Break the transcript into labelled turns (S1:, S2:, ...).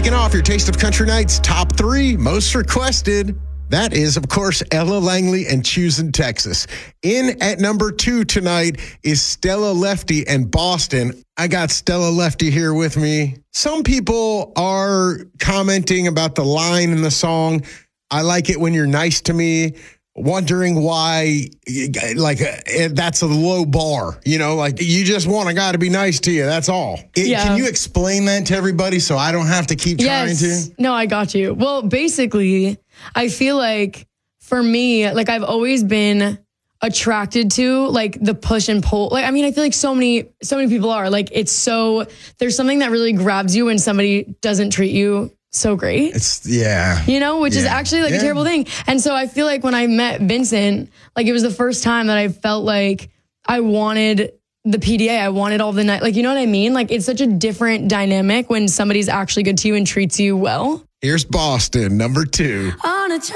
S1: Kicking off your Taste of Country Nights top 3 most requested. That is, of course, Ella Langley and Choosing Texas. In at number 2 tonight is Stella Lefty and Boston. I got Stella Lefty here with me. Some people are commenting about the line in the song, I like it when you're nice to me, wondering why, that's a low bar. You just want a guy to be nice to you. That's all. Can you explain that to everybody so I don't have to keep trying to?
S2: No, I got you. Well, basically, I feel like for me, I've always been attracted to the push and pull. I feel like so many people are there's something that really grabs you when somebody doesn't treat you so great. Which is actually a terrible thing. And so I feel like when I met Vincent, it was the first time that I felt like I wanted the PDA. I wanted all the night. You know what I mean? It's such a different dynamic when somebody's actually good to you and treats you well.
S1: Here's Boston, number 2.
S3: On a